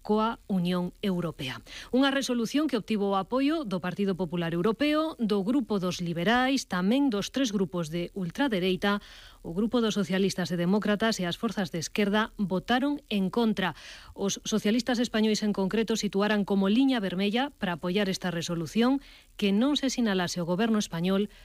coa Unión Europea. Unha resolución que obtivo o apoio do Partido Popular Europeo, do Grupo dos Liberais, tamén dos 3 grupos de ultradereita. O Grupo dos Socialistas e Demócratas e as forzas de esquerda votaron en contra. Os socialistas españois en concreto situaran como liña vermella para apoiar esta resolución que non se sinalase o goberno español